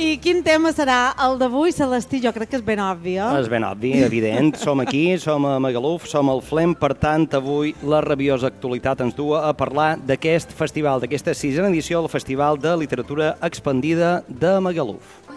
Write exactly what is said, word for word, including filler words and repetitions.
I quin tema serà el d'avui, Celestí? Jo crec que és ben obvi, eh? És ben obvi, evident. Som aquí, som a Magaluf, som al Flem, per tant, avui la rabiosa actualitat ens du a parlar d'aquest festival, d'aquesta sisena edició del Festival de Literatura Expandida de Magaluf.